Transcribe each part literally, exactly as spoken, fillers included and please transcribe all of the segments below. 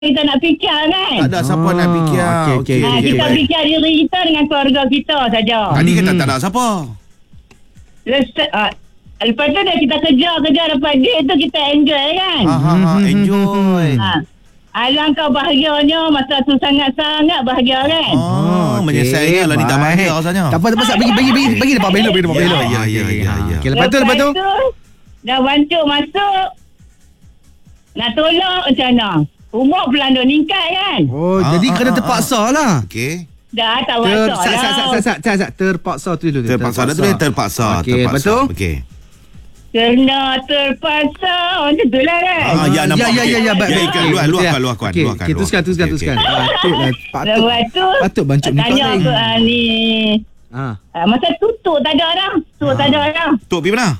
kita nak fikir kan. Tak ada siapa Ah, nak fikir. okey, okey, Ha, okey, kita baik. fikir diri kita dengan keluarga kita saja. Tadi kata Hmm. tak nak siapa. Lepas, uh, lepas tu dah kita kerja-kerja dapat duit tu kita enjoy kan. Ha ha ha, enjoy. Ha. Alangkah bahagianya masa tu sangat-sangat bahagia kan. Oh, okey, menyesainya lah ni tak baik. bahagia rasanya. Tak apa, tak apa. Sat. Bagi, bagi, bagi, bagi dapat belok, bagi dapat Ya, belok. ya, Ah, ya, okey, ya, ah. ya. Okey, lepas tu, lepas tu. Dah bantu masuk. Nak tolong macam mana? Umur pula dah meningkat kan. Oh, Ah, jadi ah, kena ah, terpaksa lah. Okey. Dah tak Ter, masuk sat, lah. sat, sat, sat, sat, sat, sat, terpaksa tu dulu. Terpaksa. Dah tu dia terpaksa. Okey, lepas tu. Okey. Kerana terpaksa. Macam tu lah kan. Ah, ya, nampak. Ya, ya, ya, ya. Ya, baik, ikan, baik. luar, Betul, luahkan, ya. luahkan, Okey, luahkan, okey, teruskan, luahkan. teruskan, Okey, teruskan. okey. Patutlah, patut. Lepas tu. Patut bancuk ni Tanya kau aku uh, ni. Ha. Uh, masa tu tu tak ada dah. Tu tak ada dah. Tok pergi mana?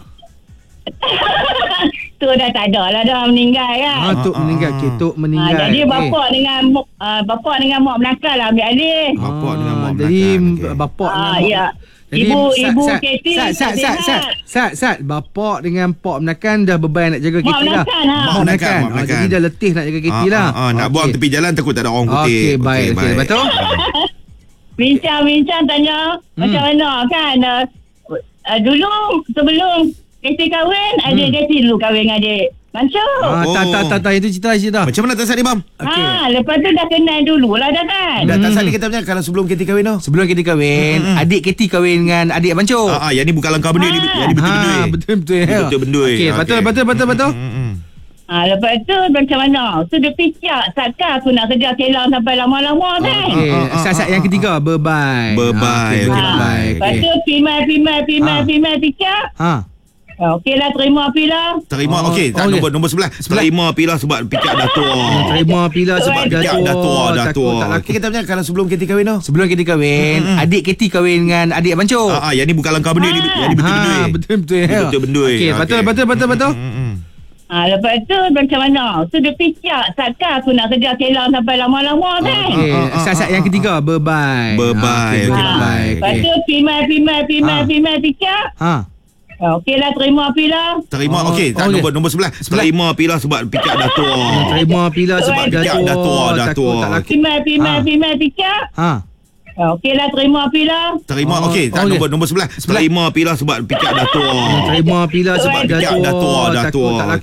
Tu dah tak ada lah dah meninggal kan. Ha, Tok Ah, meninggal. ah. Okey, Tok Ha, meninggal. jadi Okey. bapak dengan uh, bapak dengan mak melakar lah ambil alih. Bapak dengan mak Ah, Jadi belakang, okey. bapak Ah, dengan mak. ya. Jadi, Ibu Sat, ibu Sat, Katie Sat, Sat, Sat, Sat, Sat, Sat, bapak dengan Pok Menakan dah beban nak jaga Mak Katie lah. Menakan, ha. Mak Mak Menakan, Menakan. Mak Ah, Menakan. Jadi dah letih nak jaga Katie Ah, lah. ah, ah, nak Okey. buang tepi jalan takut tak ada orang kutip. Okey, baik. Okey, lepas tu? Bincang-bincang tanya Hmm. macam mana kan. Uh, uh, dulu sebelum Katie kahwin, adik Katie dulu kahwin dengan adik Mansur. Ah, tak, tak, tak, tak. Itu cerita, cerita. Macam mana tak salah ni, Bam? Okey. Ha, lepas tu dah kenal dulu lah dah kan. Dah tak salah kita punya kalau sebelum kita kahwin tu. Sebelum Katie kahwin, adik Katie kahwin dengan adik Abang Cok. Ah, ah, yang ni bukan langkah benda, ni Ah. yang ni betul-betul. Ha, betul-betul. Ni betul-betul. Okey, betul, betul, betul, betul. Hmm, hmm. Ha, lepas tu macam mana? Tu dia fikir takkan aku nak kerja kelang sampai lama-lama kan. Okey, Ah, ah, ah, sat-sat yang ketiga, bebai. Bebai, Okey, okey, bebai. Lepas Okey. tu pimai-pimai pimai Ah. pimai fikir. Ha. Ha, okeylah terima pilah. Terima, Oh, okey. Tak, oh, nombor, nombor sebelah. Sebelah. Terima pilah sebab pikir dah tua. Terima pila sebab dah Pikir tua. dah tua, dah takut tua. tak laku. Okey, kita punya kalau sebelum kita kahwin tu. Sebelum Katie kahwin, adik Katie kahwin dengan adik Abang Cok. Ah, ah, yang ni bukan langkah benda, ni yang ni betul-betul. Ha, betul-betul. Ni betul-betul. Okey, betul, betul, betul, betul. Hmm, hmm. Ha, lepas tu macam mana? Tu dia fikir takkan aku nak kerja kelang sampai lama-lama kan. Okey, Ah, ah, sat-sat yang ketiga, bebai. Bebai, Okey, okey, bebai. Lepas Okey. tu pimai-pimai pimai Ah. pimai fikir. Ha. Ha, okeylah terima pilah. Terima, Oh, okey. Tak, okey. nombor, nombor sebelah. Sebelah. Terima pilah sebab pikir dah tua. Terima pila sebab dah Fikir tua. dah tua, dah takut tua. tak laku. Pimai-pimai Ah. pimai fikir. Ha. Ha, okeylah terima pilah. Terima, Oh, okey. Tak, okey. nombor, nombor sebelah. Sebelah. Terima pilah sebab pikir dah tua. Terima pila sebab dah Fikir tua. dah tua, dah takut tua. tak laku.